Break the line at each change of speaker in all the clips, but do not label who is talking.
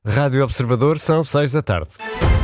Rádio Observador, são 6 da tarde.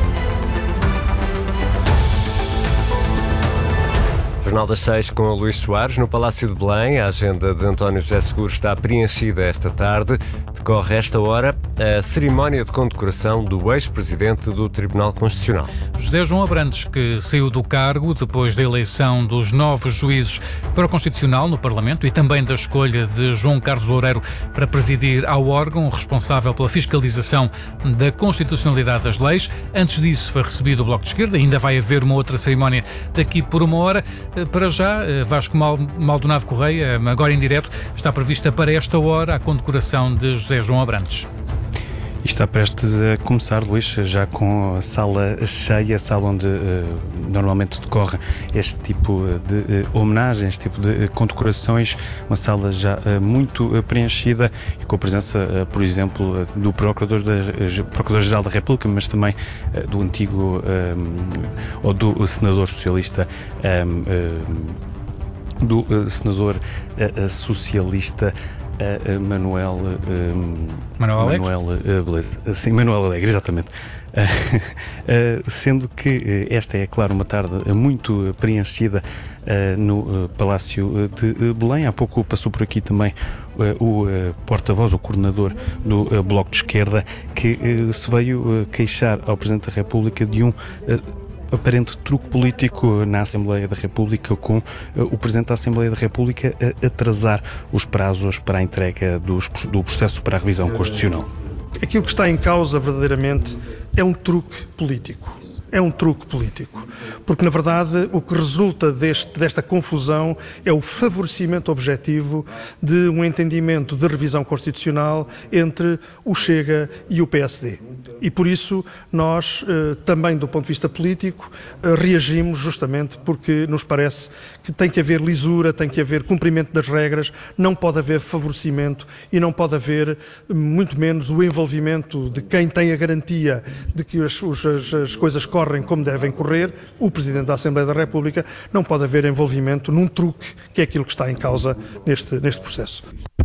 Jornal das 6 com a Luís Soares, no Palácio de Belém. A agenda de António José Seguro está preenchida esta tarde. Decorre esta hora a cerimónia de condecoração do ex-presidente do Tribunal Constitucional.
José João Abrantes, que saiu do cargo depois da eleição dos novos juízes para o Constitucional no Parlamento e também da escolha de João Carlos Loureiro para presidir ao órgão responsável pela fiscalização da constitucionalidade das leis. Antes disso foi recebido o Bloco de Esquerda. Ainda vai haver uma outra cerimónia daqui por uma hora. Para já, Vasco Maldonado Correia, agora em direto, está prevista para esta hora a condecoração de José João Abrantes.
E está prestes a começar, Luís, já com a sala cheia, a sala onde normalmente decorre este tipo de homenagens, este tipo de condecorações, uma sala já muito preenchida e com a presença, por exemplo, do Procurador-Geral da República, mas também do antigo ou do senador socialista, Manuel Alegre, exatamente. Sendo que esta é, claro, uma tarde muito preenchida no Palácio de Belém. Há pouco passou por aqui também o porta-voz, o coordenador do Bloco de Esquerda, que se veio queixar ao Presidente da República de um aparente truque político na Assembleia da República, com o Presidente da Assembleia da República a atrasar os prazos para a entrega do processo para a revisão constitucional.
Aquilo que está em causa verdadeiramente é um truque político. É um truque político, porque na verdade o que resulta desta confusão é o favorecimento objetivo de um entendimento de revisão constitucional entre o Chega e o PSD. E por isso nós, também do ponto de vista político, reagimos justamente porque nos parece que tem que haver lisura, tem que haver cumprimento das regras, não pode haver favorecimento e não pode haver, muito menos, o envolvimento de quem tem a garantia de que as coisas correm como devem correr, o Presidente da Assembleia da República. Não pode haver envolvimento num truque, que é aquilo que está em causa neste processo.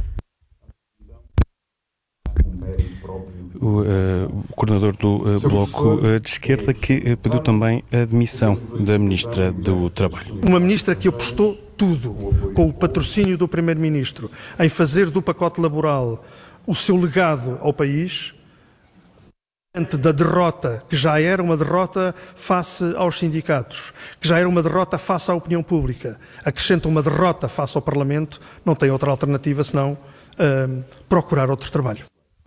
O coordenador do Bloco de Esquerda, que pediu também a admissão da Ministra do Trabalho.
Uma Ministra que apostou tudo, com o patrocínio do Primeiro-Ministro, em fazer do pacote laboral o seu legado ao país, da derrota, que já era uma derrota face aos sindicatos, que já era uma derrota face à opinião pública, acrescenta uma derrota face ao Parlamento, não tem outra alternativa senão procurar outro trabalho.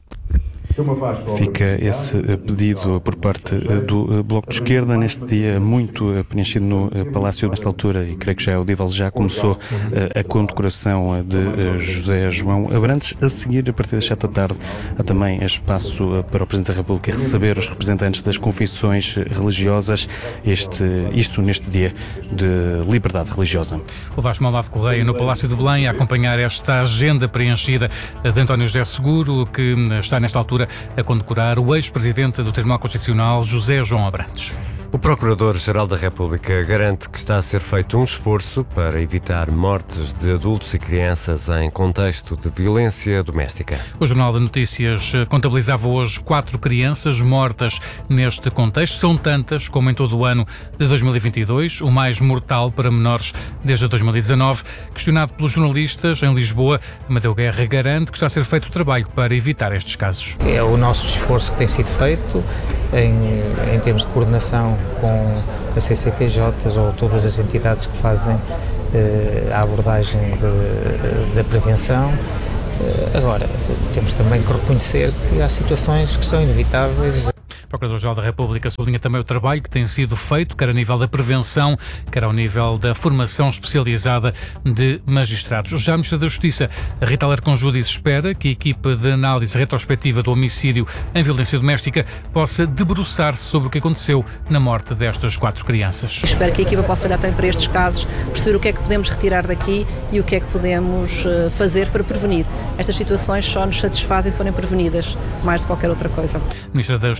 Fica esse pedido por parte do Bloco de Esquerda neste dia muito preenchido no Palácio nesta altura, e creio que já é audível, já começou a condecoração de José João Abrantes. A seguir, a partir das 7 da tarde, há também espaço para o Presidente da República receber os representantes das confissões religiosas, isto neste dia de liberdade religiosa.
O Vasco Maldonado Correia no Palácio de Belém a acompanhar esta agenda preenchida de António José Seguro, que está nesta altura a condecorar o ex-presidente do Tribunal Constitucional, José João Abrantes.
O Procurador-Geral da República garante que está a ser feito um esforço para evitar mortes de adultos e crianças em contexto de violência doméstica.
O Jornal de Notícias contabilizava hoje 4 crianças mortas neste contexto. São tantas como em todo o ano de 2022, o mais mortal para menores desde 2019. Questionado pelos jornalistas em Lisboa, Amadeu Guerra garante que está a ser feito o trabalho para evitar estes casos.
É o nosso esforço que tem sido feito em termos de coordenação com a CCPJ ou todas as entidades que fazem a abordagem da prevenção. Agora, temos também que reconhecer que há situações que são inevitáveis.
O Procurador-Geral da República sublinha também o trabalho que tem sido feito, quer a nível da prevenção, quer ao nível da formação especializada de magistrados. Já a Ministra da Justiça, Rita Alarcón Júdice, espera que a equipa de análise retrospectiva do homicídio em violência doméstica possa debruçar-se sobre o que aconteceu na morte destas 4 crianças.
Espero que a equipa possa olhar também para estes casos, perceber o que é que podemos retirar daqui e o que é que podemos fazer para prevenir. Estas situações só nos satisfazem se forem prevenidas, mais de qualquer outra coisa.
A Ministra da Justiça destaca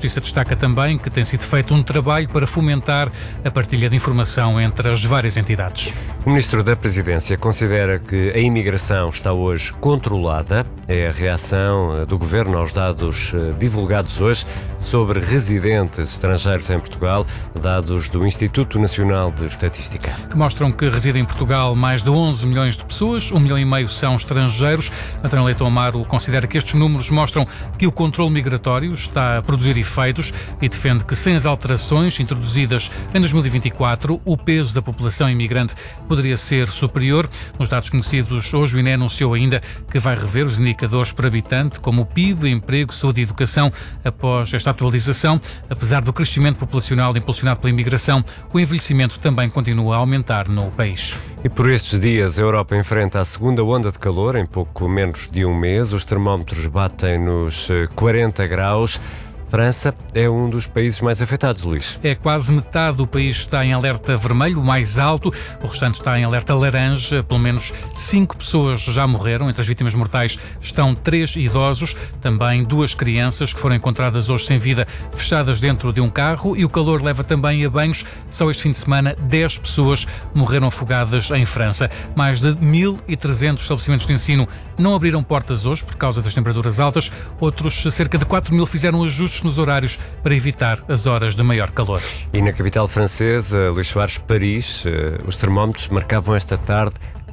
destaca também que tem sido feito um trabalho para fomentar a partilha de informação entre as várias entidades.
O Ministro da Presidência considera que a imigração está hoje controlada. É a reação do Governo aos dados divulgados hoje sobre residentes estrangeiros em Portugal, dados do Instituto Nacional de Estatística.
Que mostram que residem em Portugal mais de 11 milhões de pessoas, 1,5 milhão são estrangeiros. António Leitão Amaro considera que estes números mostram que o controle migratório está a produzir efeitos e defende que sem as alterações introduzidas em 2024, o peso da população imigrante poderia ser superior. Nos dados conhecidos hoje, o INE anunciou ainda que vai rever os indicadores por habitante, como o PIB, emprego, saúde e educação. Após esta atualização, apesar do crescimento populacional impulsionado pela imigração, o envelhecimento também continua a aumentar no país.
E por estes dias, a Europa enfrenta a segunda onda de calor em pouco menos de um mês. Os termómetros batem nos 40 graus. França é um dos países mais afetados, Luís.
É quase metade do país está em alerta vermelho, o mais alto. O restante está em alerta laranja. Pelo menos 5 pessoas já morreram. Entre as vítimas mortais estão 3 idosos. Também 2 crianças que foram encontradas hoje sem vida, fechadas dentro de um carro. E o calor leva também a banhos. Só este fim de semana, 10 pessoas morreram afogadas em França. Mais de 1.300 estabelecimentos de ensino não abriram portas hoje por causa das temperaturas altas. Outros cerca de 4.000 fizeram ajustes nos horários para evitar as horas de maior calor.
E na capital francesa, Luís Soares, Paris, os termómetros marcavam esta tarde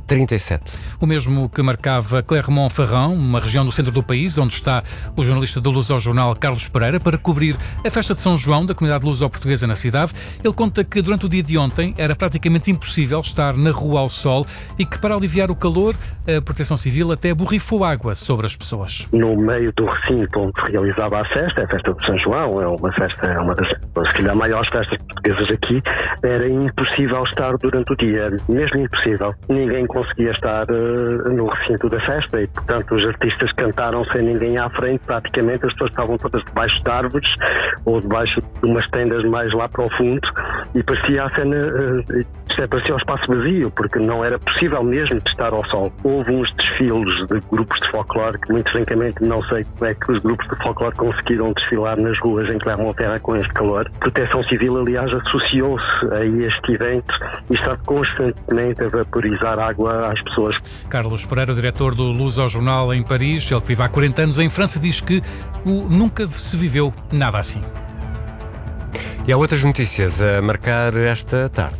37.
O mesmo que marcava Clermont-Ferrand, uma região do centro do país, onde está o jornalista do Luso-Jornal Carlos Pereira, para cobrir a festa de São João da comunidade luso-portuguesa na cidade. Ele conta que durante o dia de ontem era praticamente impossível estar na rua ao sol e que, para aliviar o calor, a Proteção Civil até borrifou água sobre as pessoas.
No meio do recinto onde se realizava a festa de São João, é uma das, se calhar, maiores festas portuguesas aqui, era impossível estar durante o dia, mesmo impossível. Ninguém conseguia estar no recinto da festa e, portanto, os artistas cantaram sem ninguém à frente. Praticamente as pessoas estavam todas debaixo de árvores ou debaixo de umas tendas mais lá para o fundo e parecia a cena, parecia um espaço vazio, porque não era possível mesmo de estar ao sol. Houve uns desfiles de grupos de folclore que, muito francamente, não sei como é que os grupos de folclore conseguiram desfilar nas ruas em Clermont-Ferrand com este calor. A Proteção Civil, aliás, associou-se a este evento e está constantemente a vaporizar água às pessoas.
Carlos Pereira, o diretor do Luso-Jornal em Paris, ele que vive há 40 anos em França, diz que nunca se viveu nada assim.
E há outras notícias a marcar esta tarde.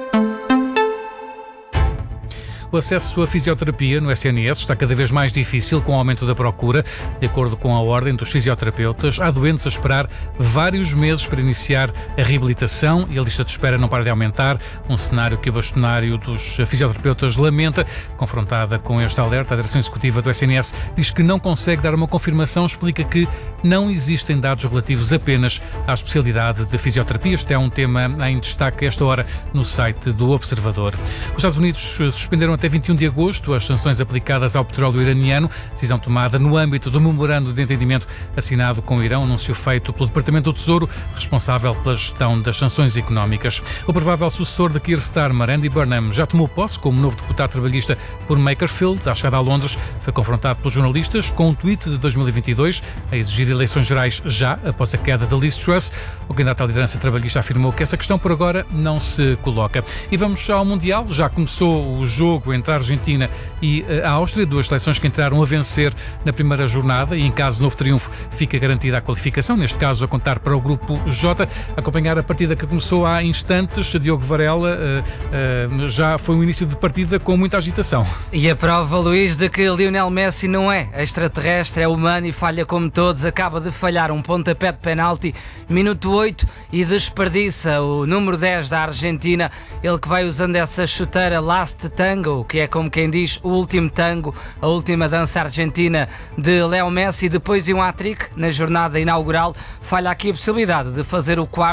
O acesso à fisioterapia no SNS está cada vez mais difícil com o aumento da procura. De acordo com a Ordem dos Fisioterapeutas, há doentes a esperar vários meses para iniciar a reabilitação e a lista de espera não para de aumentar. Um cenário que o bastonário dos fisioterapeutas lamenta. Confrontada com este alerta, a direção executiva do SNS diz que não consegue dar uma confirmação, explica que não existem dados relativos apenas à especialidade de fisioterapia. Este é um tema em destaque a esta hora no site do Observador. Os Estados Unidos suspenderam até 21 de agosto as sanções aplicadas ao petróleo iraniano, decisão tomada no âmbito do memorando de entendimento assinado com o Irão, anúncio feito pelo Departamento do Tesouro, responsável pela gestão das sanções económicas. O provável sucessor de Keir Starmer, Andy Burnham, já tomou posse como novo deputado trabalhista por Makerfield. À chegada a Londres, foi confrontado pelos jornalistas com um tweet de 2022 a exigir eleições gerais já após a queda de Liz Truss. O candidato à liderança trabalhista afirmou que essa questão por agora não se coloca. E vamos ao Mundial. Já começou o jogo entre a Argentina e a Áustria, duas seleções que entraram a vencer na primeira jornada e, em caso de novo triunfo, fica garantida a qualificação, neste caso a contar para o grupo J. Acompanhar a partida que começou há instantes, Diogo Varela, já foi um início de partida com muita agitação.
E a prova, Luís, de que Lionel Messi não é extraterrestre, é humano e falha como todos. Acaba de falhar um pontapé de penalti, minuto 8, e desperdiça o número 10 da Argentina, ele que vai usando essa chuteira Last Tango, que é, como quem diz, o último tango, a última dança argentina de Leo Messi. Depois de um hat-trick na jornada inaugural, falha aqui a possibilidade de fazer o quarto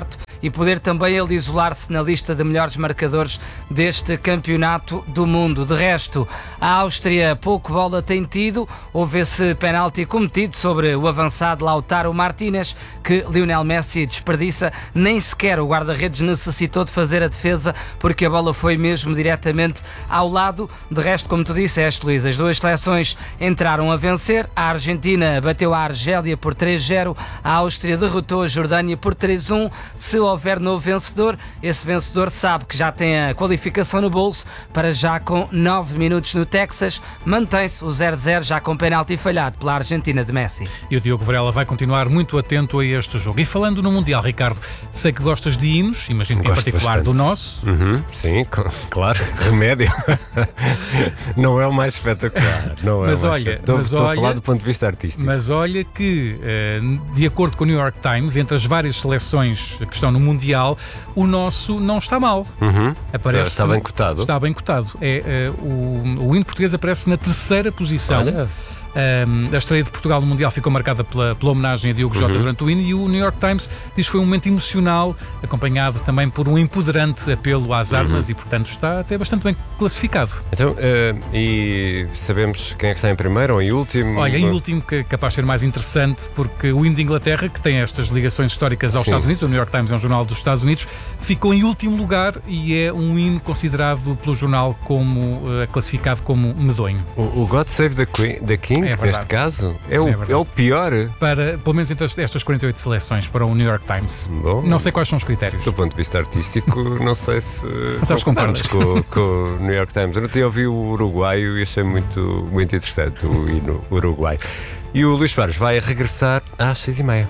e poder também ele isolar-se na lista de melhores marcadores deste campeonato do mundo. De resto, a Áustria pouco bola tem tido. Houve esse penalti cometido sobre o avançado Lautaro Martínez, que Lionel Messi desperdiça. Nem sequer o guarda-redes necessitou de fazer a defesa, porque a bola foi mesmo diretamente ao lado. De resto, como tu disseste, Luís, as duas seleções entraram a vencer. A Argentina bateu a Argélia por 3-0, a Áustria derrotou a Jordânia por 3-1. Se houver novo vencedor, esse vencedor sabe que já tem a qualificação no bolso. Para já, com 9 minutos no Texas, mantém-se o 0-0, já com penalti falhado pela Argentina de Messi.
E o Diogo Varela vai continuar muito atento a este jogo. E falando no Mundial, Ricardo, sei que gostas de hinos, imagino que em particular
bastante.
Do nosso.
Sim, claro, remédio. Não é o mais espetacular. Não é
Mas
o mais
olha,
espetacular. Estou a falar do ponto de vista artístico.
Mas olha que, de acordo com o New York Times, entre as várias seleções que estão no Mundial, o nosso não está mal. Aparece,
está bem cotado.
Está bem cotado. O hino português aparece na terceira posição.
Olha.
A estreia de Portugal no Mundial ficou marcada pela homenagem a Diogo Jota durante o hino, e o New York Times diz que foi um momento emocional, acompanhado também por um empoderante apelo às armas, e portanto está até bastante bem classificado.
Então, e sabemos quem é que está em primeiro ou em último?
Olha, em último, que é capaz de ser mais interessante, porque o hino de Inglaterra, que tem estas ligações históricas aos Estados Unidos, o New York Times é um jornal dos Estados Unidos, ficou em último lugar e é um hino considerado pelo jornal como classificado como medonho.
O God Save the King, neste caso, é o pior.
Pelo menos entre estas 48 seleções para o New York Times.
Bom,
não sei quais são os critérios.
Do ponto de vista artístico, não sei se
concordas
com o New York Times. Eu não tinha ouvido o uruguaio e achei muito, muito interessante o hino uruguaio. E o Luís Soares vai regressar às 6h30.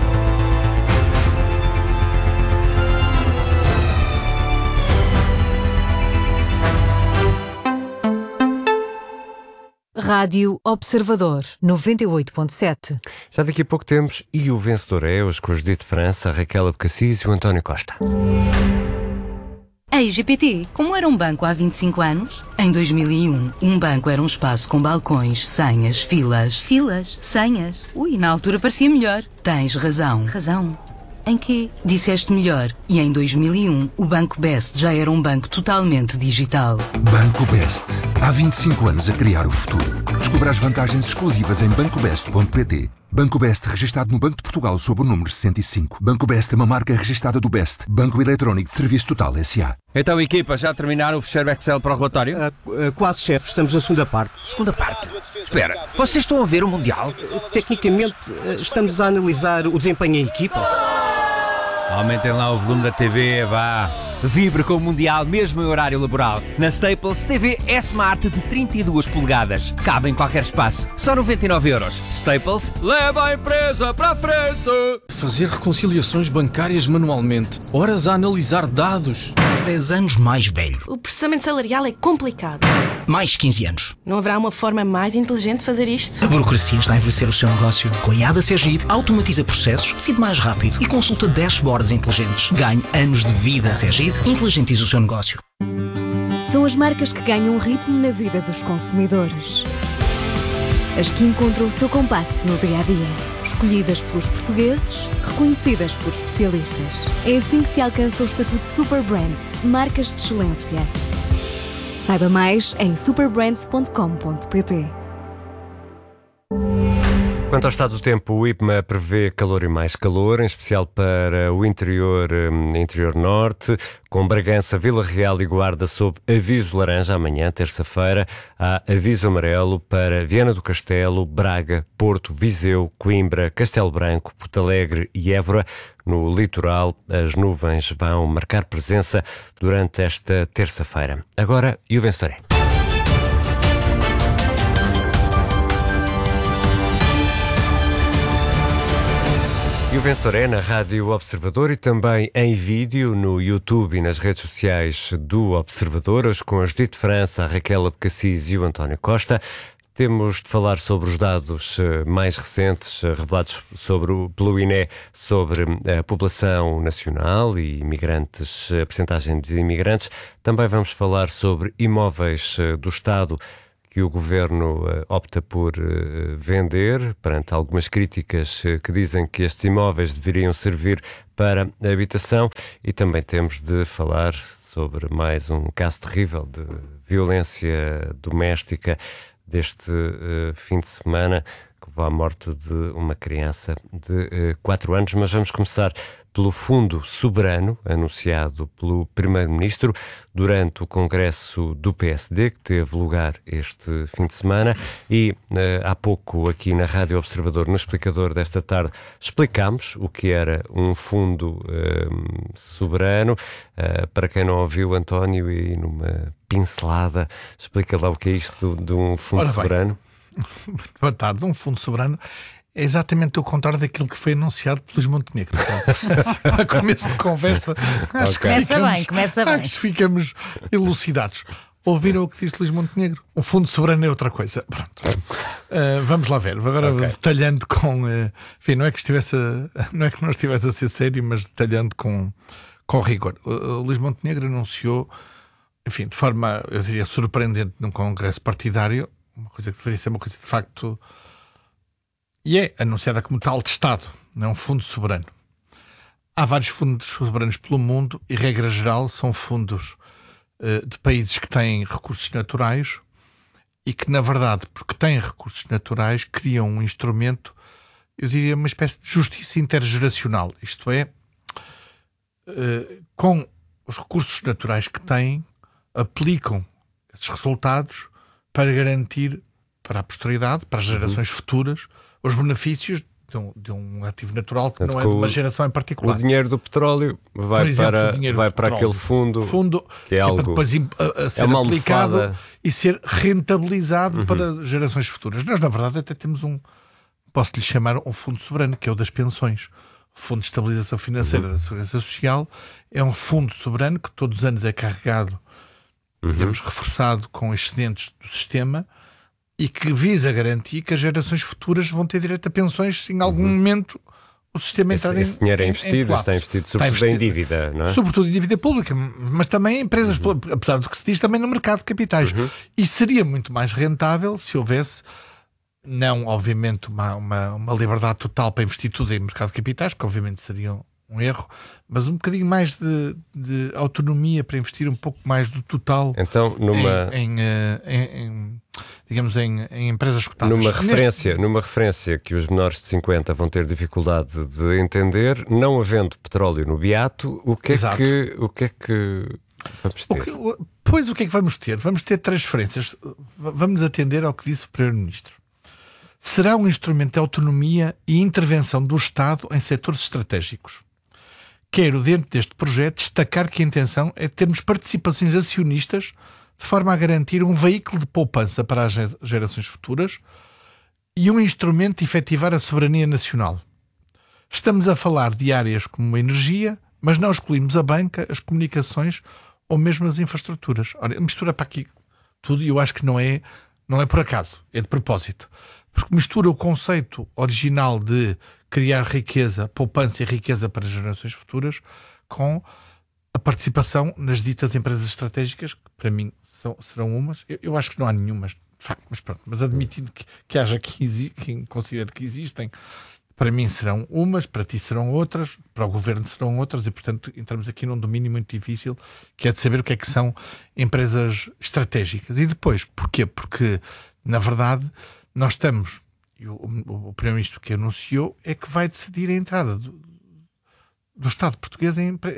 Rádio Observador 98.7.
Já daqui a pouco temos E o Vencedor é, hoje com a Judite França, a Raquel Abcacis e o António Costa.
Ei, GPT, como era um banco há 25 anos? Em 2001, um banco era um espaço com balcões, senhas, filas. Filas? Senhas? Ui, na altura parecia melhor. Tens razão. Razão? Em quê? Disseste melhor. E em 2001, o Banco Best já era um banco totalmente digital.
Banco Best. Há 25 anos a criar o futuro. Descubra as vantagens exclusivas em bancobest.pt. Banco Best, registado no Banco de Portugal sob o número 65. Banco Best é uma marca registada do Best. Banco Eletrónico de Serviço Total S.A.
Então, equipa, já terminaram o fecheiro Excel para o relatório?
Quase, chefe. Estamos na segunda parte.
Segunda parte? Espera, vocês estão a ver o Mundial?
Tecnicamente, estamos a analisar o desempenho em equipa.
Aumentem lá o volume da TV, vá.
Vibre com o Mundial mesmo em horário laboral. Na Staples, TV S-Smart de 32 polegadas. Cabe em qualquer espaço. Só 99€. Staples, leva a empresa para a frente!
Fazer reconciliações bancárias manualmente. Horas a analisar dados.
10 anos mais velho.
O processamento salarial é complicado.
Mais 15 anos.
Não haverá uma forma mais inteligente de fazer isto?
A burocracia está a envelhecer o seu negócio. Com a IADA Sergide, automatiza processos, decide mais rápido e consulta dashboards inteligentes. Ganhe anos de vida. Sergide, inteligentiza o seu negócio.
São as marcas que ganham ritmo na vida dos consumidores. As que encontram o seu compasso no dia-a-dia. Escolhidas pelos portugueses, reconhecidas por especialistas. É assim que se alcança o estatuto Super Brands, marcas de excelência. Saiba mais em superbrands.com.pt.
Quanto ao estado do tempo, o IPMA prevê calor e mais calor, em especial para o interior norte, com Bragança, Vila Real e Guarda sob aviso laranja amanhã, terça-feira. Há aviso amarelo para Viana do Castelo, Braga, Porto, Viseu, Coimbra, Castelo Branco, Porto Alegre e Évora. No litoral, as nuvens vão marcar presença durante esta terça-feira. Agora, e o vencedor é? E o vencedor é na Rádio Observador e também em vídeo no YouTube e nas redes sociais do Observador, hoje com a Judite França, a Raquel Abcacis e o António Costa. Temos de falar sobre os dados mais recentes revelados pelo INE sobre a população nacional e imigrantes, a percentagem de imigrantes. Também vamos falar sobre imóveis do Estado que o Governo opta por vender, perante algumas críticas que dizem que estes imóveis deveriam servir para a habitação, e também temos de falar sobre mais um caso terrível de violência doméstica deste fim de semana, que levou à morte de uma criança de 4 anos. Mas vamos começar pelo Fundo Soberano, anunciado pelo Primeiro-Ministro durante o Congresso do PSD, que teve lugar este fim de semana. E há pouco, aqui na Rádio Observador, no explicador desta tarde, explicámos o que era um Fundo Soberano. Para quem não ouviu, António, e numa pincelada, explica lá o que é isto de um Fundo Soberano.
Boa tarde. Um Fundo Soberano é exatamente o contrário daquilo que foi anunciado por Luís Montenegro. Para começo de conversa, acho que
começa bem.
Ficamos elucidados. Ouviram o que disse Luís Montenegro? Um Fundo Soberano é outra coisa. Pronto. Vamos lá ver. Agora detalhando com... enfim, não é que não estivesse a ser sério, mas detalhando com rigor. O Luís Montenegro anunciou, enfim, de forma, eu diria, surpreendente num congresso partidário, uma coisa que deveria ser uma coisa de facto... E é anunciada como tal de Estado, não é um fundo soberano. Há vários fundos soberanos pelo mundo e, regra geral, são fundos de países que têm recursos naturais e que, na verdade, porque têm recursos naturais, criam um instrumento, eu diria, uma espécie de justiça intergeracional. Isto é, com os recursos naturais que têm, aplicam esses resultados para garantir para a posteridade, para as gerações futuras, os benefícios de um ativo natural que não é de uma geração em particular.
O dinheiro do petróleo vai para aquele fundo que é algo...
para depois ser aplicado e ser rentabilizado para gerações futuras. Nós, na verdade, até temos posso-lhe chamar um fundo soberano, que é o das pensões. O Fundo de Estabilização Financeira da Segurança Social é um fundo soberano que todos os anos é carregado, digamos, reforçado com excedentes do sistema, e que visa garantir que as gerações futuras vão ter direito a pensões se em algum momento o sistema entrar
esse dinheiro é investido, está investido sobretudo em dívida, não é?
Sobretudo em dívida pública, mas também em empresas, apesar do que se diz, também no mercado de capitais. E seria muito mais rentável se houvesse, não obviamente uma liberdade total para investir tudo em mercado de capitais, que obviamente seria um erro, mas um bocadinho mais de autonomia para investir um pouco mais do total digamos, em empresas cotadas.
Numa referência que os menores de 50 vão ter dificuldade de entender, não havendo petróleo no beato, o que é que vamos ter?
Pois, o que é que vamos ter? Vamos ter transferências. Vamos atender ao que disse o Primeiro-Ministro. Será um instrumento de autonomia e intervenção do Estado em setores estratégicos. Quero, dentro deste projeto, destacar que a intenção é termos participações acionistas de forma a garantir um veículo de poupança para as gerações futuras e um instrumento de efetivar a soberania nacional. Estamos a falar de áreas como a energia, mas não excluímos a banca, as comunicações ou mesmo as infraestruturas. Ora, mistura para aqui tudo e eu acho que não é por acaso, é de propósito. Porque mistura o conceito original de criar riqueza, poupança e riqueza para as gerações futuras com a participação nas ditas empresas estratégicas, que para mim serão umas. Eu acho que não há nenhumas, de facto, mas pronto. Mas admitindo que haja quem considere que existem, para mim serão umas, para ti serão outras, para o Governo serão outras, e portanto entramos aqui num domínio muito difícil, que é de saber o que é que são empresas estratégicas. E depois, porquê? Porque, na verdade, nós estamos, e o Primeiro-Ministro que anunciou, é que vai decidir a entrada do Estado português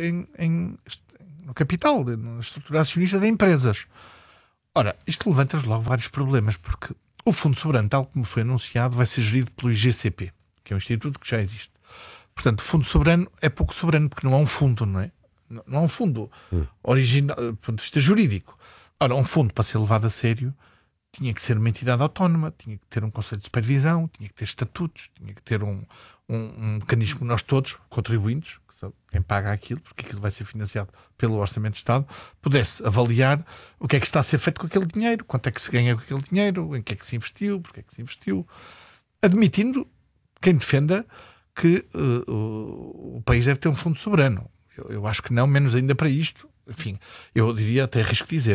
no capital, na estrutura acionista de empresas. Ora, isto levanta-nos logo vários problemas, porque o Fundo Soberano, tal como foi anunciado, vai ser gerido pelo IGCP, que é um instituto que já existe. Portanto, o Fundo Soberano é pouco soberano, porque não é um fundo, não é? Não é um fundo original, do ponto de vista jurídico. Ora, um fundo, para ser levado a sério, tinha que ser uma entidade autónoma, tinha que ter um conselho de supervisão, tinha que ter estatutos, tinha que ter um mecanismo que nós todos, contribuintes, quem paga aquilo, porque aquilo vai ser financiado pelo Orçamento de Estado, pudesse avaliar o que é que está a ser feito com aquele dinheiro, quanto é que se ganha com aquele dinheiro, em que é que se investiu, porque é que se investiu, admitindo quem defenda que o país deve ter um fundo soberano. Eu acho que não, menos ainda para isto. Enfim, eu diria, até arrisco dizer,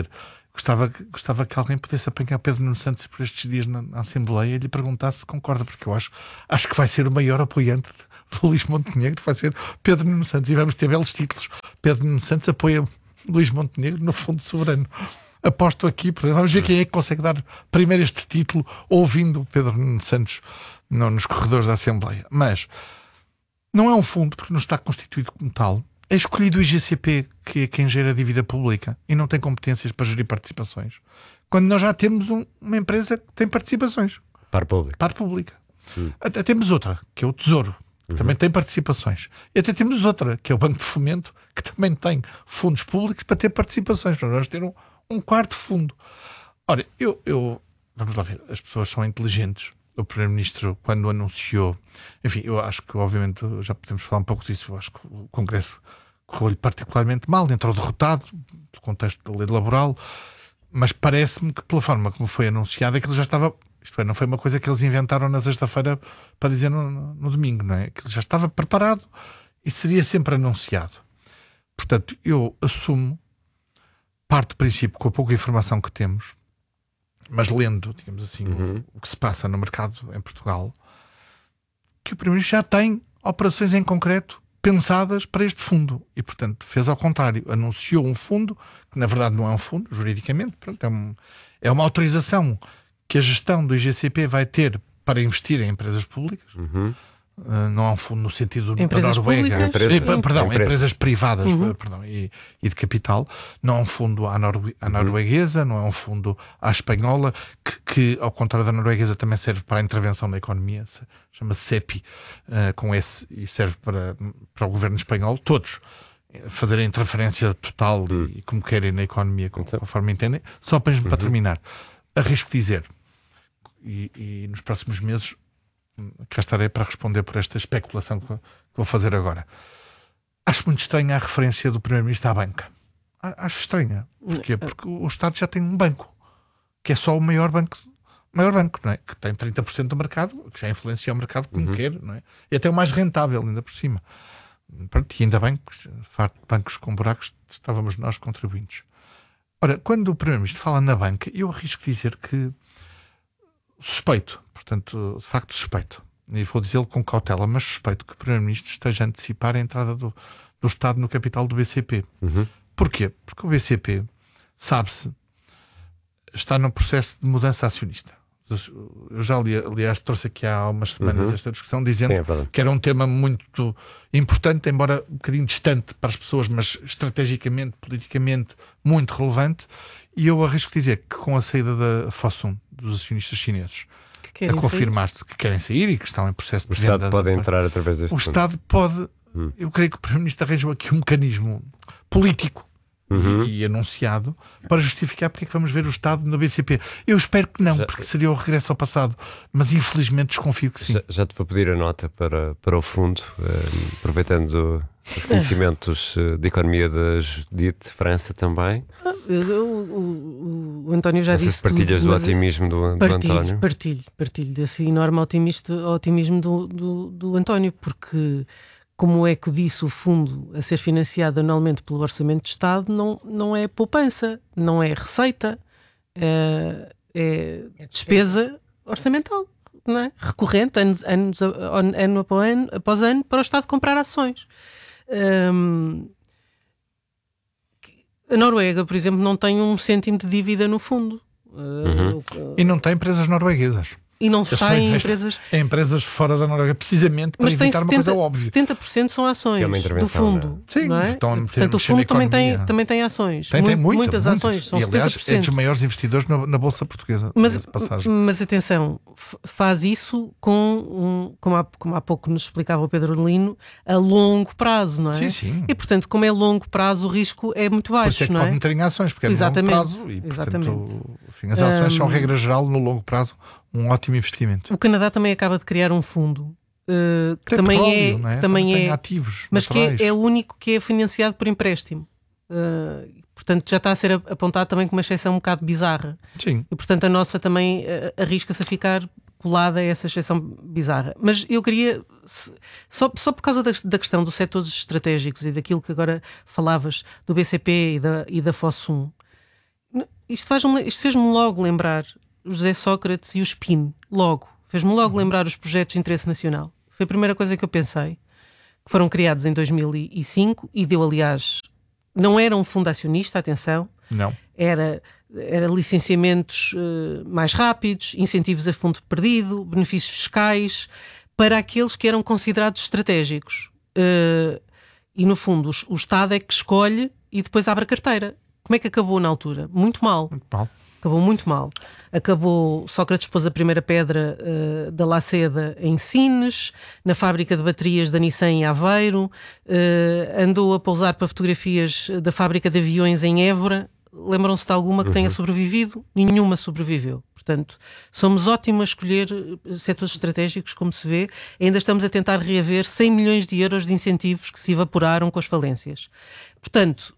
Gostava que alguém pudesse apanhar Pedro Nuno Santos por estes dias na Assembleia e lhe perguntar se concorda, porque eu acho que vai ser o maior apoiante do Luís Montenegro, vai ser Pedro Nuno Santos, e vamos ter belos títulos. Pedro Nuno Santos apoia Luís Montenegro no Fundo Soberano. Aposto aqui, vamos ver quem é que consegue dar primeiro este título ouvindo Pedro Nuno Santos nos corredores da Assembleia. Mas não é um fundo, porque não está constituído como tal. É escolhido o IGCP, que é quem gera a dívida pública e não tem competências para gerir participações, quando nós já temos uma empresa que tem participações.
Par pública.
Até temos outra, que é o Tesouro, que também tem participações. E até temos outra, que é o Banco de Fomento, que também tem fundos públicos para ter participações. Nós vamos ter um quarto fundo. Ora, vamos lá ver, as pessoas são inteligentes. O Primeiro-Ministro, quando anunciou, enfim, eu acho que obviamente já podemos falar um pouco disso, eu acho que o Congresso correu-lhe particularmente mal, entrou derrotado do contexto da lei laboral, mas parece-me que pela forma como foi anunciado, aquilo já estava, isto é, não foi uma coisa que eles inventaram na sexta-feira para dizer no domingo, não é? Aquilo já estava preparado e seria sempre anunciado. Portanto, eu assumo, parte do princípio, com a pouca informação que temos, mas lendo, digamos assim, o que se passa no mercado em Portugal, que o Primeiro-Ministro já tem operações em concreto pensadas para este fundo. E, portanto, fez ao contrário. Anunciou um fundo, que na verdade não é um fundo, juridicamente. Pronto, é uma autorização que a gestão do IGCP vai ter para investir em empresas públicas. Não é um fundo no sentido da Noruega. Empresas privadas e de capital. Não é um fundo à norueguesa, não é um fundo à espanhola, que ao contrário da norueguesa também serve para a intervenção na economia, chama-se CEPI, com esse, e serve para o governo espanhol, todos fazerem interferência total e como querem na economia, conforme entendem. Só para terminar, arrisco dizer, e nos próximos meses cá estarei para responder por esta especulação que vou fazer agora. Acho muito estranha a referência do Primeiro-Ministro à banca. Acho estranha. Porquê? Porque o Estado já tem um banco, que é só o maior banco, não é? Que tem 30% do mercado, que já influencia o mercado como quer, não é? E até o mais rentável, ainda por cima. E ainda bem que, bancos com buracos, estávamos nós contribuintes. Ora, quando o Primeiro-Ministro fala na banca, eu arrisco dizer que suspeito, portanto, de facto suspeito, e vou dizê-lo com cautela, mas suspeito que o Primeiro-Ministro esteja a antecipar a entrada do Estado no capital do BCP. Porquê? Porque o BCP, sabe-se, está num processo de mudança acionista. Eu já, aliás, trouxe aqui há umas semanas esta discussão, dizendo que era um tema muito importante, embora um bocadinho distante para as pessoas, mas estrategicamente, politicamente, muito relevante. E eu arrisco dizer que com a saída da Fosun, dos acionistas chineses, a confirmar-se que querem sair e que estão em processo de venda. O
Estado pode entrar através deste fundo.
Estado pode. Eu creio que o Primeiro-Ministro arranjou aqui um mecanismo político e anunciado para justificar porque é que vamos ver o Estado no BCP. Eu espero que não, porque seria o regresso ao passado, mas infelizmente desconfio que sim.
Já te vou pedir a nota para o fundo, aproveitando os conhecimentos de economia da Judite França também.
O António já disse.
Se partilhas do otimismo do António.
Partilho desse enorme otimismo do António, porque, como o Eco disse, o fundo a ser financiado anualmente pelo Orçamento de Estado não é poupança, não é receita, é despesa orçamental, não é? Recorrente, ano após ano, para o Estado comprar ações. A Noruega, por exemplo, não tem 1 cêntimo de dívida no fundo.
E não tem empresas norueguesas.
E não se está em
empresas fora da Noruega, precisamente para evitar uma coisa óbvia.
70% são ações do fundo.
Sim,
não é? Portanto, o fundo também tem ações.
Tem
muitas ações. São
e, aliás,
70%.
é dos maiores investidores na Bolsa Portuguesa.
Mas atenção, faz isso como há pouco nos explicava o Pedro Lino, a longo prazo, não é?
Sim.
E, portanto, como é longo prazo, o risco é muito baixo.
Por isso é que pode meter em ações, porque é no longo prazo. E, portanto, enfim, as ações são, regra geral, no longo prazo, um ótimo investimento.
O Canadá também acaba de criar um fundo que também é ativos, mas naturais. Que é o único que é financiado por empréstimo. Portanto, já está a ser apontado também como uma exceção um bocado bizarra.
Sim.
E, portanto, a nossa também arrisca-se a ficar colada a essa exceção bizarra. Mas eu queria, só por causa da questão dos setores estratégicos e daquilo que agora falavas do BCP e da Fosun, isto fez-me logo lembrar o José Sócrates e o SPIN. Logo. Fez-me logo lembrar os projetos de interesse nacional. Foi a primeira coisa que eu pensei. Que foram criados em 2005 e deu, aliás, não era um fundo acionista, atenção.
Não.
Era licenciamentos mais rápidos, incentivos a fundo perdido, benefícios fiscais para aqueles que eram considerados estratégicos. E, no fundo, o Estado é que escolhe e depois abre a carteira. Como é que acabou na altura? Muito mal.
Muito mal.
Acabou muito mal. Sócrates pôs a primeira pedra da Laceda em Sines, na fábrica de baterias da Nissan em Aveiro, andou a pousar para fotografias da fábrica de aviões em Évora. Lembram-se de alguma que tenha sobrevivido? Nenhuma sobreviveu. Portanto, somos ótimos a escolher setores estratégicos, como se vê. Ainda estamos a tentar reaver 100 milhões de euros de incentivos que se evaporaram com as falências. Portanto,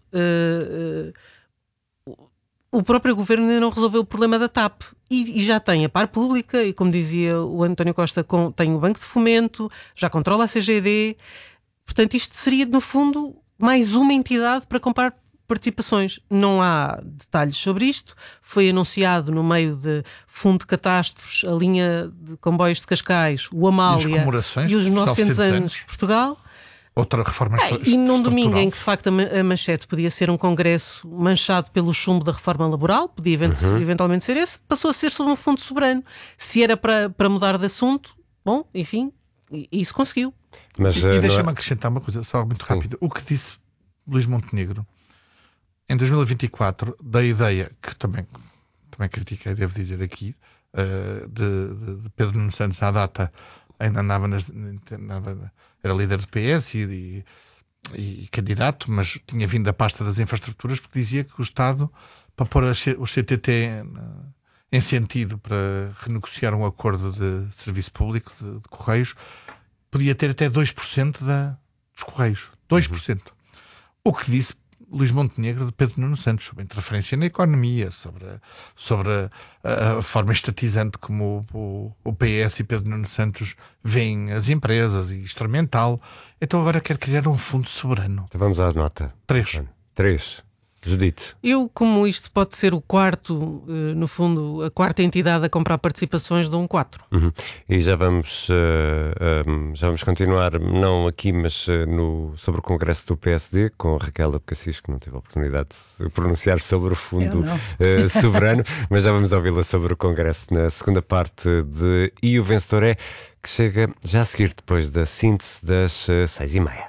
o próprio governo ainda não resolveu o problema da TAP e já tem a par pública e, como dizia o António Costa, tem o Banco de Fomento, já controla a CGD. Portanto, isto seria, no fundo, mais uma entidade para comprar participações. Não há detalhes sobre isto. Foi anunciado no meio de fundo de catástrofes, a linha de comboios de Cascais, o Amália e os 900 anos de Portugal.
Outra reforma
E num domingo em que, de facto, a manchete podia ser um congresso manchado pelo chumbo da reforma laboral, podia eventualmente ser esse, passou a ser sobre um fundo soberano. Se era para mudar de assunto, bom, enfim, isso conseguiu.
Mas, e deixa-me acrescentar uma coisa, só muito rápida. O que disse Luís Montenegro, em 2024, da ideia, que também critiquei, devo dizer aqui, de Pedro Nuno Santos à data, ainda andava era líder do PS e candidato, mas tinha vindo da pasta das infraestruturas, porque dizia que o Estado, para pôr o CTT em sentido para renegociar um acordo de serviço público de Correios, podia ter até 2% dos Correios. 2%. O que disse Luís Montenegro de Pedro Nuno Santos, sobre a interferência na economia, sobre a forma estatizante como o PS e Pedro Nuno Santos veem as empresas e instrumental. Então agora quer criar um fundo soberano.
Então vamos à nota. 3. Judite.
Como isto pode ser o quarto, no fundo, a quarta entidade a comprar participações, dou um 4.
E já vamos continuar, não aqui, mas sobre o congresso do PSD, com a Raquel Abcacis, que não teve a oportunidade de se pronunciar sobre o fundo soberano, mas já vamos ouvi-la sobre o congresso na segunda parte E o Vencedor é, que chega já a seguir, depois da síntese das 6h30.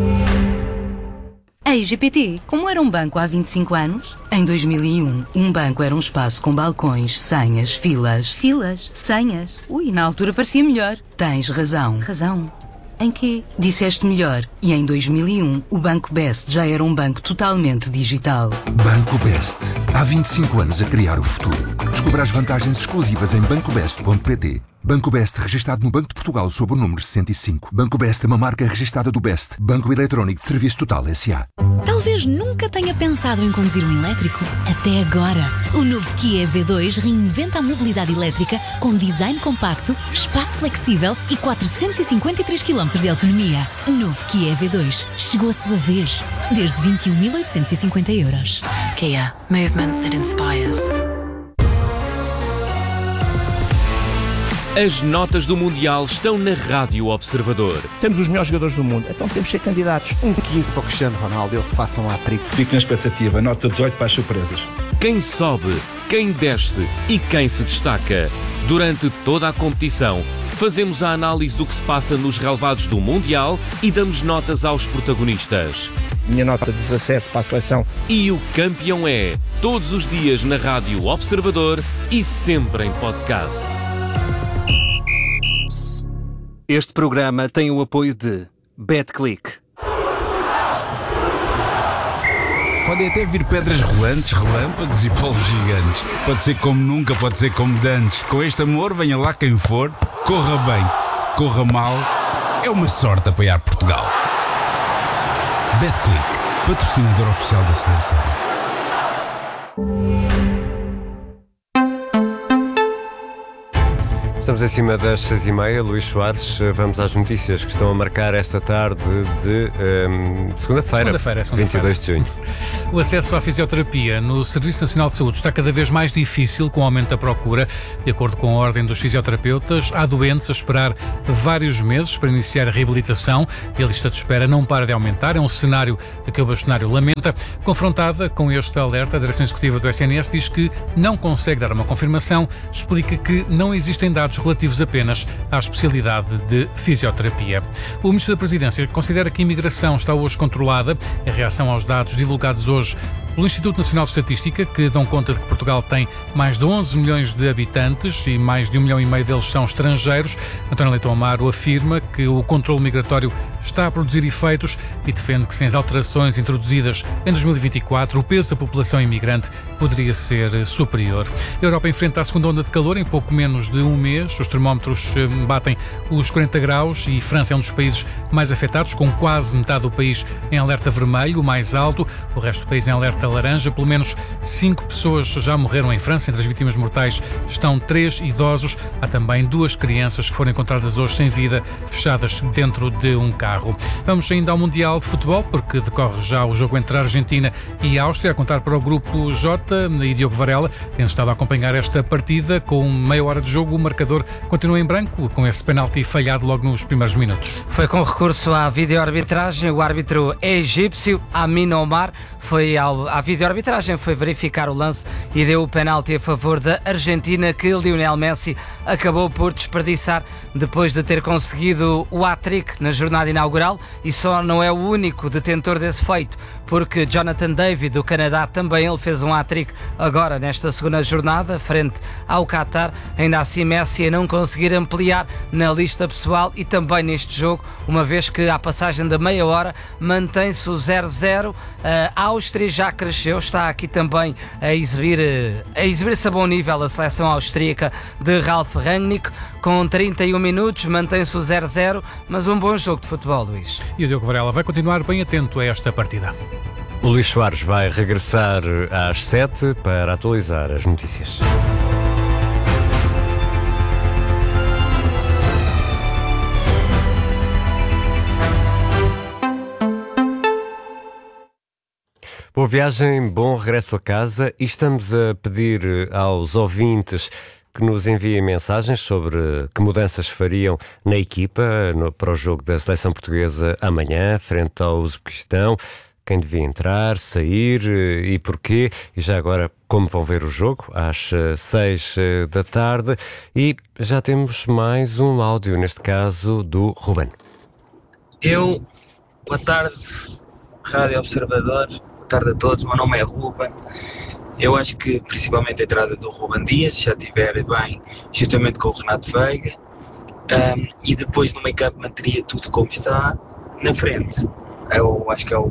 A IGPT, como era um banco há 25 anos? Em 2001, um banco era um espaço com balcões, senhas, filas. Filas? Senhas? Ui, na altura parecia melhor. Tens razão. Razão? Em quê? Disseste melhor. E em 2001, o Banco Best já era um banco totalmente digital.
Banco Best. Há 25 anos a criar o futuro. Descubra as vantagens exclusivas em bancobest.pt. Banco Best, registado no Banco de Portugal sob o número 65. Banco Best é uma marca registada do Best, Banco Eletrónico de Serviço Total S.A.
Talvez nunca tenha pensado em conduzir um elétrico. Até agora. O novo Kia EV2 reinventa a mobilidade elétrica com design compacto, espaço flexível e 453 km de autonomia. Novo Kia EV2. Chegou a sua vez. Desde 21.850 euros.
Kia. Movement that inspires.
As notas do Mundial estão na Rádio Observador.
Temos os melhores jogadores do mundo, então temos que ser candidatos.
Um 15 para o Cristiano Ronaldo, eu que faço um hat-trick.
Fico na expectativa, nota 18 para as surpresas.
Quem sobe, quem desce e quem se destaca. Durante toda a competição, fazemos a análise do que se passa nos relevados do Mundial e damos notas aos protagonistas.
Minha nota 17 para a seleção.
E o campeão é, todos os dias na Rádio Observador e sempre em podcast.
Este programa tem o apoio de BetClick.
Podem até vir pedras rolantes, relâmpagos e polvos gigantes. Pode ser como nunca, pode ser como dantes. Com este amor, venha lá quem for. Corra bem, corra mal. É uma sorte apoiar Portugal. BetClick, patrocinador oficial da seleção.
estamos em cima das 6h30. Luís Soares, vamos às notícias que estão a marcar esta tarde de segunda-feira, 22 de junho.
O acesso à fisioterapia no Serviço Nacional de Saúde está cada vez mais difícil com o aumento da procura. De acordo com a Ordem dos Fisioterapeutas, há doentes a esperar vários meses para iniciar a reabilitação e a lista de espera não para de aumentar. É um cenário que o bastonário lamenta. Confrontada com este alerta, a Direção Executiva do SNS diz que não consegue dar uma confirmação, explica que não existem dados relativos apenas à especialidade de fisioterapia. O Ministro da Presidência considera que a imigração está hoje controlada. Em reação aos dados divulgados hoje pelo Instituto Nacional de Estatística, que dão conta de que Portugal tem mais de 11 milhões de habitantes e mais de 1,5 milhão deles são estrangeiros, António Leitão Amaro afirma que o controle migratório está a produzir efeitos e defende que sem as alterações introduzidas em 2024, o peso da população imigrante poderia ser superior. A Europa enfrenta a segunda onda de calor em pouco menos de um mês. Os termómetros batem os 40 graus e França é um dos países mais afetados, com quase metade do país em alerta vermelho, o mais alto. O resto do país em alerta laranja. Pelo menos 5 pessoas já morreram em França. Entre as vítimas mortais estão 3 idosos. Há também 2 crianças que foram encontradas hoje sem vida, fechadas dentro de um carro. Vamos ainda ao Mundial de Futebol, porque decorre já o jogo entre a Argentina e a Áustria, a contar para o grupo J, e Diogo Varela tem estado a acompanhar esta partida. Com meia hora de jogo, o marcador continua em branco, com esse penalti falhado logo nos primeiros minutos.
Foi com recurso à videoarbitragem. O árbitro é egípcio, Amin Omar, foi à videoarbitragem, foi verificar o lance e deu o penalti a favor da Argentina, que Lionel Messi acabou por desperdiçar depois de ter conseguido o hat-trick na jornada inaugural, e só não é o único detentor desse feito, porque Jonathan David do Canadá também ele fez um hat-trick agora nesta segunda jornada frente ao Qatar. Ainda assim, Messi a não conseguir ampliar na lista pessoal e também neste jogo, uma vez que à passagem da meia hora mantém-se o 0-0. A Áustria já cresceu, está aqui também a exibir-se a bom nível a seleção austríaca de Ralf Rangnick. Com 31 minutos mantém-se o 0-0, mas um bom jogo de futebol, Luís.
E o Diogo Varela vai continuar bem atento a esta partida.
O Luís Soares vai regressar às 7 para atualizar as notícias. Boa viagem, bom regresso a casa, e estamos a pedir aos ouvintes que nos enviem mensagens sobre que mudanças fariam na equipa para o jogo da seleção portuguesa amanhã, frente ao Uzbequistão. Quem devia entrar, sair e porquê. E já agora, como vão ver o jogo, às 6 da tarde. E já temos mais um áudio, neste caso do Ruben.
Boa tarde, Rádio Observador. Boa tarde a todos, meu nome é Ruben. Eu acho que principalmente a entrada do Ruben Dias, se já estiver bem, juntamente com o Renato Veiga, e depois no make-up manteria tudo como está. Na frente, eu acho que é o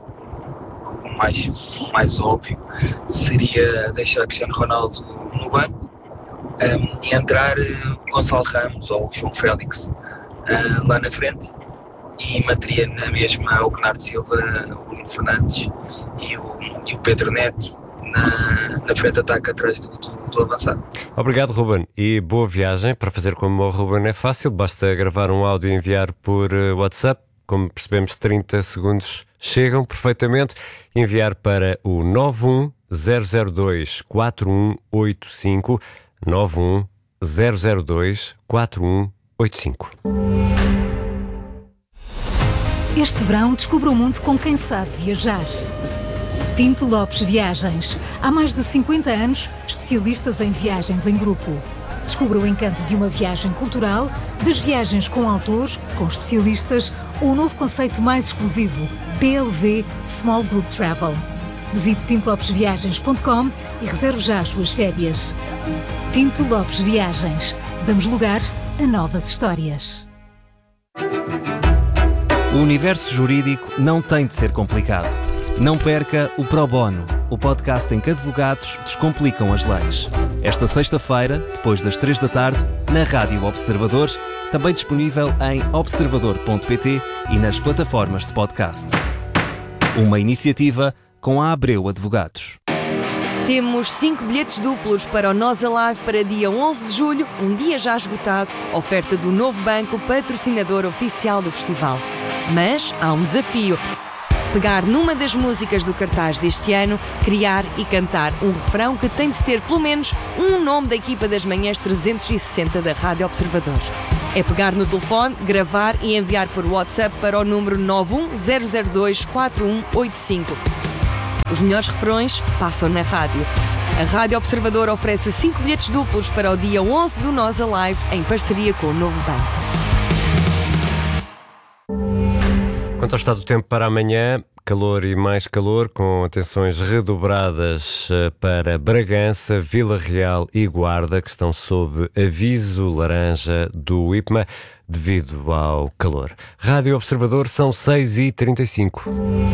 mais óbvio, seria deixar Cristiano Ronaldo no banco e entrar Gonçalo Ramos ou João Félix lá na frente, e manteria na mesma o Bernardo Silva, o Bruno Fernandes e o Pedro Neto na frente de ataque atrás do avançado.
Obrigado, Ruben, e boa viagem. Para fazer como o Ruben é fácil, basta gravar um áudio e enviar por WhatsApp. Como percebemos, 30 segundos chegam perfeitamente. Enviar para o 910024185, 910024185.
Este verão descubra o mundo com quem sabe viajar. Pinto Lopes Viagens. Há mais de 50 anos, especialistas em viagens em grupo. Descubra o encanto de uma viagem cultural, das viagens com autores, com especialistas, ou o novo conceito mais exclusivo, PLV Small Group Travel. Visite pintolopesviagens.com e reserve já as suas férias. Pinto Lopes Viagens. Damos lugar a novas histórias.
O universo jurídico não tem de ser complicado. Não perca o Pro Bono, o podcast em que advogados descomplicam as leis. Esta sexta-feira, depois das 3 da tarde, na Rádio Observador, também disponível em observador.pt e nas plataformas de podcast. Uma iniciativa com a Abreu Advogados.
Temos 5 bilhetes duplos para o Nós Alive para dia 11 de julho, um dia já esgotado, oferta do Novo Banco, patrocinador oficial do festival. Mas há um desafio. Pegar numa das músicas do cartaz deste ano, criar e cantar um refrão que tem de ter pelo menos um nome da equipa das manhãs 360 da Rádio Observador. É pegar no telefone, gravar e enviar por WhatsApp para o número 910024185. Os melhores refrões passam na rádio. A Rádio Observador oferece 5 bilhetes duplos para o dia 11 do Nós Alive, em parceria com o Novo Banco.
Quanto ao estado do tempo para amanhã, calor e mais calor, com atenções redobradas para Bragança, Vila Real e Guarda, que estão sob aviso laranja do IPMA devido ao calor. Rádio Observador, são 6h35.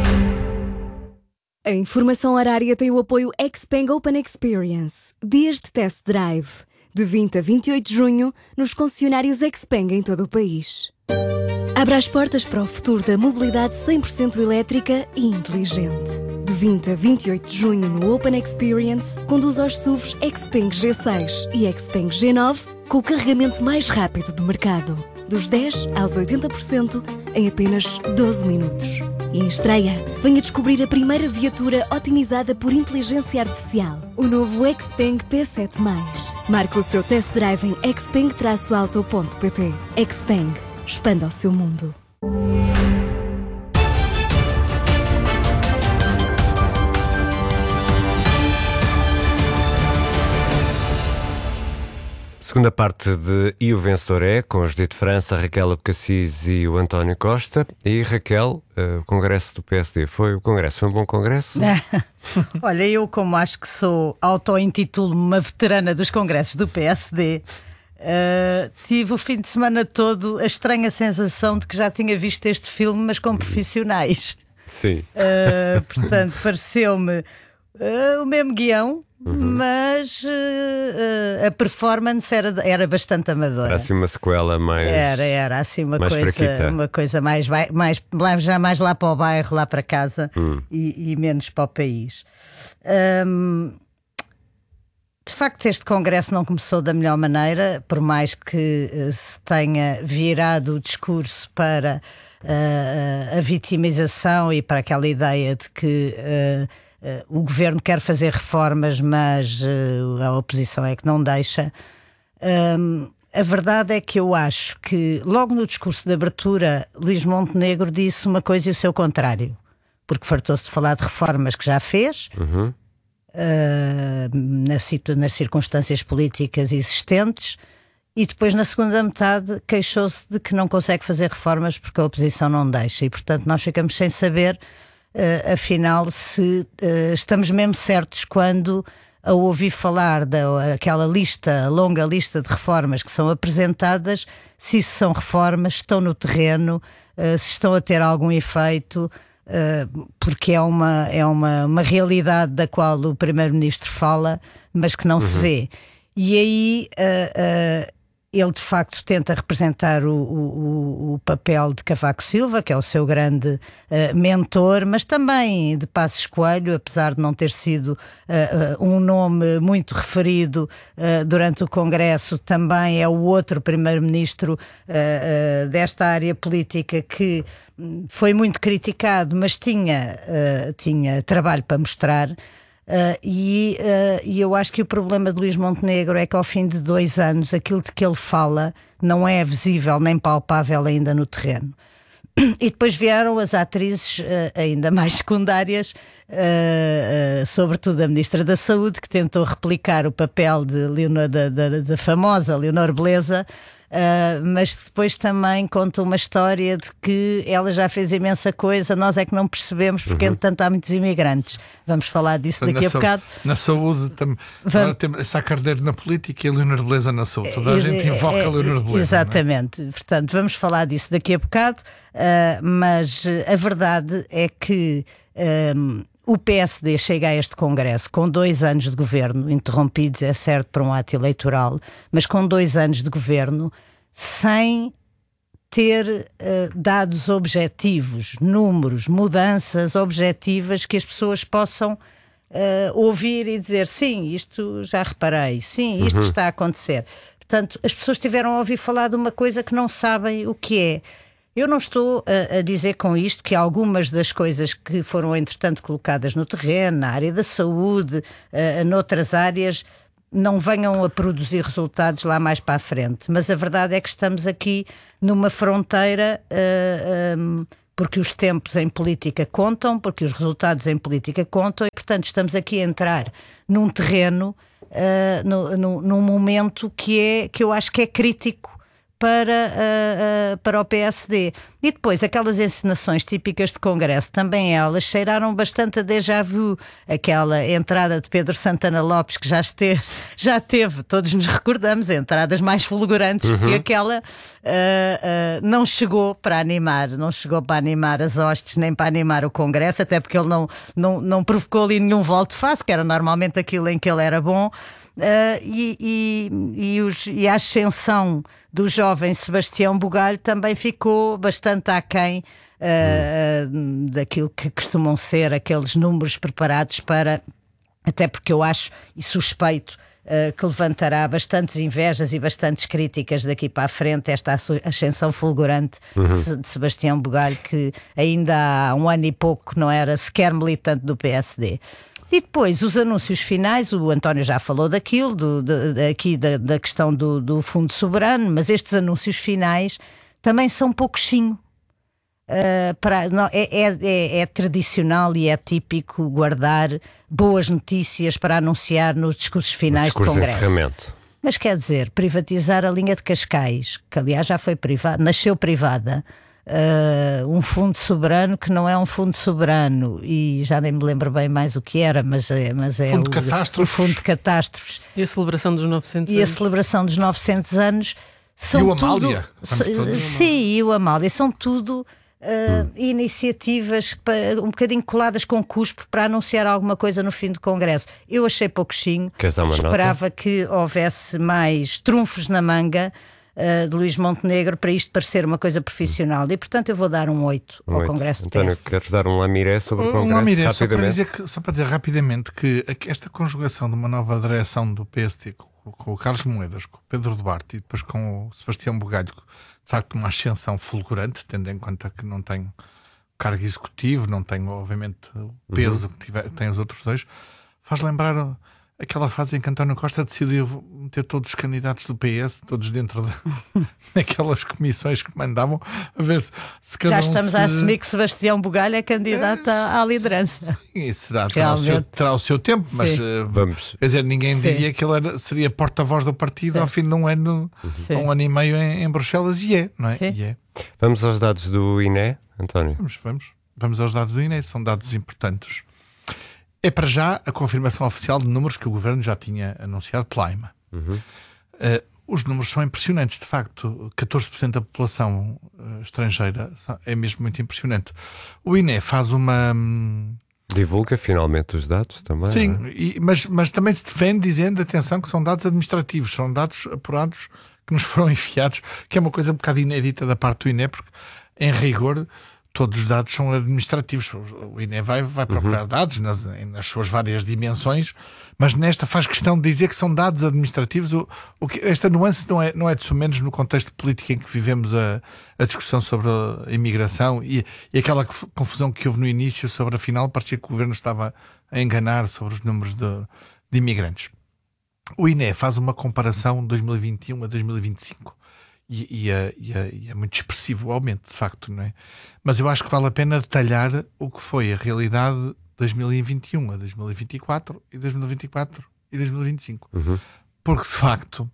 A informação horária tem o apoio Xpeng Open Experience. Dias de test drive. De 20 a 28 de junho, nos concessionários Xpeng em todo o país. Abra as portas para o futuro da mobilidade 100% elétrica e inteligente. De 20 a 28 de junho no Open Experience, conduz aos SUVs Xpeng G6 e Xpeng G9 com o carregamento mais rápido do mercado. Dos 10% aos 80% em apenas 12 minutos. E em estreia, venha descobrir a primeira viatura otimizada por inteligência artificial. O novo Xpeng P7+. Marque o seu test drive em xpeng-auto.pt. Xpeng. Expanda o seu mundo.
Segunda parte de E o Vencedor é, com a Judite França, a Raquel Abcacis e o António Costa. E Raquel, o Congresso do PSD, foi um bom congresso?
Olha, eu como acho que auto-intitulo-me uma veterana dos congressos do PSD, tive o fim de semana todo a estranha sensação de que já tinha visto este filme, mas com profissionais.
Sim.
Portanto, pareceu-me o mesmo guião, mas a performance era bastante amadora.
Era assim uma sequela mais...
Era assim uma coisa mais lá para o bairro, lá para casa e menos para o país. De facto, este congresso não começou da melhor maneira, por mais que se tenha virado o discurso para a vitimização e para aquela ideia de que o governo quer fazer reformas, mas a oposição é que não deixa. A verdade é que eu acho que logo no discurso de abertura Luís Montenegro disse uma coisa e o seu contrário, porque fartou-se de falar de reformas que já fez, nas circunstâncias políticas existentes, e depois na segunda metade queixou-se de que não consegue fazer reformas porque a oposição não deixa, e portanto nós ficamos sem saber afinal se estamos mesmo certos quando a ouvir falar daquela longa lista de reformas que são apresentadas, se isso são reformas, se estão no terreno, se estão a ter algum efeito, porque é uma realidade da qual o Primeiro-Ministro fala, mas que não se vê. E aí ele de facto tenta representar o papel de Cavaco Silva, que é o seu grande mentor, mas também de Passos Coelho, apesar de não ter sido um nome muito referido durante o Congresso, também é o outro Primeiro-Ministro desta área política que foi muito criticado, mas tinha trabalho para mostrar. E eu acho que o problema de Luís Montenegro é que ao fim de 2 anos aquilo de que ele fala não é visível nem palpável ainda no terreno. E depois vieram as atrizes ainda mais secundárias, sobretudo a Ministra da Saúde, que tentou replicar o papel da famosa Leonor Beleza, mas depois também conta uma história de que ela já fez imensa coisa, nós é que não percebemos porque entretanto há muitos imigrantes. Vamos falar disso daqui a bocado.
Na saúde também temos Sá Carneiro na política e a Leonor Beleza na saúde. Toda a gente invoca a Leonor Beleza.
Exatamente, não é? Portanto vamos falar disso daqui a bocado, mas a verdade é que o PSD chega a este Congresso com 2 anos de governo, interrompidos, é certo, por um ato eleitoral, mas com 2 anos de governo, sem ter dados objetivos, números, mudanças objetivas que as pessoas possam ouvir e dizer sim, isto já reparei, sim, isto está a acontecer. Portanto, as pessoas tiveram a ouvir falar de uma coisa que não sabem o que é. Eu não estou a dizer com isto que algumas das coisas que foram entretanto colocadas no terreno, na área da saúde, noutras áreas, não venham a produzir resultados lá mais para a frente. Mas a verdade é que estamos aqui numa fronteira, porque os tempos em política contam, porque os resultados em política contam, e portanto estamos aqui a entrar num terreno, num momento que eu acho que é crítico para o PSD. E depois, aquelas encenações típicas de Congresso, também elas cheiraram bastante a déjà vu. Aquela entrada de Pedro Santana Lopes, que já teve, todos nos recordamos, entradas mais fulgurantes do que aquela, não chegou para animar as hostes, nem para animar o Congresso, até porque ele não provocou ali nenhum volte-face, que era normalmente aquilo em que ele era bom. E a ascensão do jovem Sebastião Bugalho também ficou bastante aquém daquilo que costumam ser aqueles números preparados para, até porque eu acho e suspeito que levantará bastantes invejas e bastantes críticas daqui para a frente, esta ascensão fulgurante de Sebastião Bugalho, que ainda há um ano e pouco não era sequer militante do PSD. E depois, os anúncios finais, o António já falou daquilo, da questão do Fundo Soberano, mas estes anúncios finais também são pouquinho. É tradicional e é típico guardar boas notícias para anunciar nos discursos finais do Congresso. Mas quer dizer, privatizar a linha de Cascais, que aliás já foi privada, nasceu privada, um fundo soberano que não é um fundo soberano, e já nem me lembro bem mais o que era, mas é o fundo de catástrofes.
E a celebração dos 900
anos. E a celebração dos 900 anos são
e o Amália.
Sim, e o Amália. São tudo iniciativas um bocadinho coladas com cuspo para anunciar alguma coisa no fim do Congresso. Eu achei pouquinho. Esperava que houvesse mais trunfos na manga de Luís Montenegro para isto parecer uma coisa profissional, e portanto eu vou dar um 8 ao Congresso do
PSD. António, queres dar um lamiré sobre o Congresso?
Um lamiré, só para dizer rapidamente que esta conjugação de uma nova direção do PSD com o Carlos Moedas, com o Pedro Duarte e depois com o Sebastião Bugalho, de facto uma ascensão fulgurante, tendo em conta que não tem cargo executivo, não tem obviamente o peso que tem os outros dois, faz lembrar aquela fase em que António Costa decidiu meter todos os candidatos do PS, todos dentro daquelas comissões que mandavam, a ver se cada
já estamos a assumir que Sebastião Bugalho é candidato à lidança.
Sim, terá o seu tempo, mas quer dizer, ninguém diria que ele seria porta-voz do partido ao fim de um ano e meio em Bruxelas, e é, não é? E é.
Vamos aos dados do INE, António?
Vamos aos dados do INE, são dados importantes. É para já a confirmação oficial de números que o Governo já tinha anunciado pela AIMA. Os números são impressionantes, de facto. 14% da população estrangeira é mesmo muito impressionante. O INE faz uma...
Divulga finalmente os dados também.
Sim, mas também se defende dizendo, atenção, que são dados administrativos, são dados apurados que nos foram enviados, que é uma coisa um bocado inédita da parte do INE, porque em rigor todos os dados são administrativos. O INE vai procurar dados nas suas várias dimensões, mas nesta faz questão de dizer que são dados administrativos. Esta nuance não é de somenos no contexto de política em que vivemos a discussão sobre a imigração e aquela confusão que houve no início sobre, afinal, parecia que o Governo estava a enganar sobre os números de imigrantes. O INE faz uma comparação de 2021 a 2025. E é muito expressivo o aumento, de facto, não é? Mas eu acho que vale a pena detalhar o que foi a realidade de 2021 a 2024 e 2024 e 2025. Porque, de facto,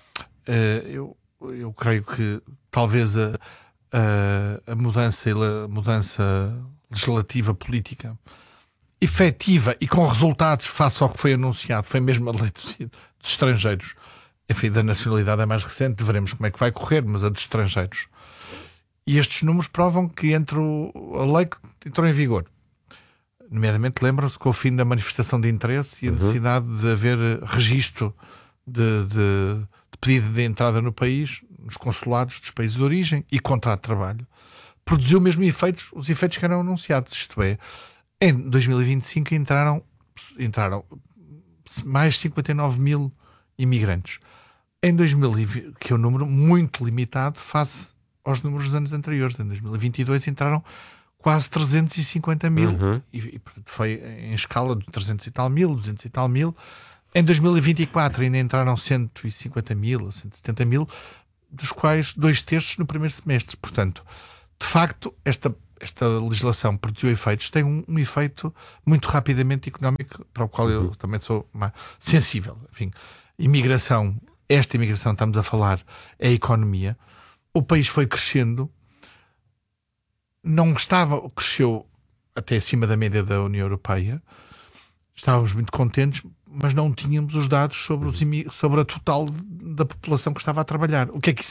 eu creio que talvez a mudança legislativa política efetiva e com resultados face ao que foi anunciado foi mesmo a lei dos estrangeiros. Enfim, da nacionalidade é mais recente, veremos como é que vai correr, mas a dos estrangeiros. E estes números provam que a lei que entrou em vigor, nomeadamente lembram-se com o fim da manifestação de interesse e a necessidade de haver registro de pedido de entrada no país, nos consulados dos países de origem e contrato de trabalho, produziu mesmo os efeitos que eram anunciados, isto é, em 2025 entraram entraram mais de 59 mil imigrantes. Em 2020, que é um número muito limitado face aos números dos anos anteriores. Em 2022 entraram quase 350 mil. E foi em escala de 300 e tal mil, 200 e tal mil. Em 2024 ainda entraram 150 mil, 170 mil, dos quais 2/3 no primeiro semestre. Portanto, de facto, esta legislação produziu efeitos, tem um efeito muito rapidamente económico, para o qual eu também sou sensível. Enfim, esta imigração, estamos a falar, é a economia. O país foi crescendo, cresceu até acima da média da União Europeia, estávamos muito contentes, mas não tínhamos os dados sobre a total da população que estava a trabalhar. O que é que isso